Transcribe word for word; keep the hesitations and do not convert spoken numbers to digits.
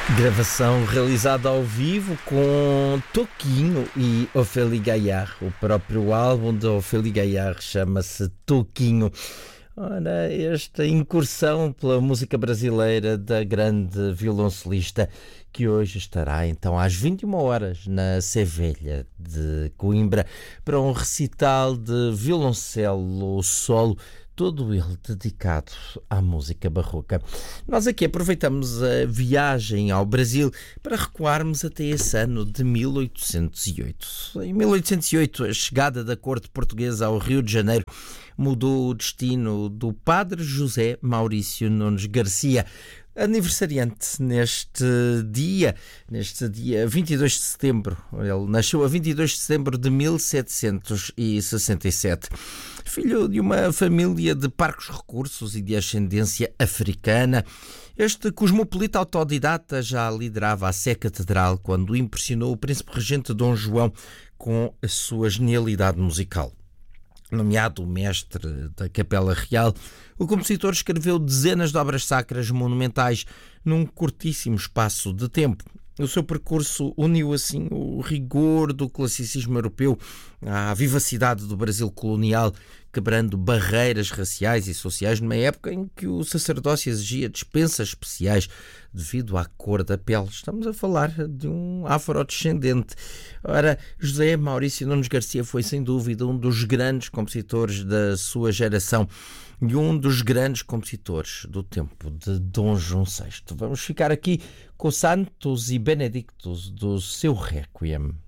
Gravação realizada ao vivo com Toquinho e Ophélie Gaillard. O próprio álbum de Ophélie Gaillard chama-se Toquinho. Ora, esta incursão pela música brasileira da grande violoncelista, que hoje estará então às vinte e uma horas na Sevelha de Coimbra para um recital de violoncelo solo, todo ele dedicado à música barroca. Nós aqui aproveitamos a viagem ao Brasil para recuarmos até esse ano de mil oitocentos e oito. Em mil oitocentos e oito, a chegada da corte portuguesa ao Rio de Janeiro mudou o destino do padre José Maurício Nunes Garcia, aniversariante neste dia, neste dia vinte e dois de setembro. Ele nasceu a vinte e dois de setembro de mil setecentos e sessenta e sete. Filho de uma família de parcos recursos e de ascendência africana, este cosmopolita autodidata já liderava a Sé Catedral quando impressionou o príncipe regente Dom João com a sua genialidade musical. Nomeado mestre da Capela Real, o compositor escreveu dezenas de obras sacras monumentais num curtíssimo espaço de tempo. O seu percurso uniu assim o rigor do classicismo europeu à vivacidade do Brasil colonial, quebrando barreiras raciais e sociais numa época em que o sacerdócio exigia dispensas especiais devido à cor da pele. Estamos a falar de um afrodescendente. Ora, José Maurício Nunes Garcia foi sem dúvida um dos grandes compositores da sua geração e um dos grandes compositores do tempo de Dom João sexto. Vamos ficar aqui com Santos e Benedictus do seu Requiem.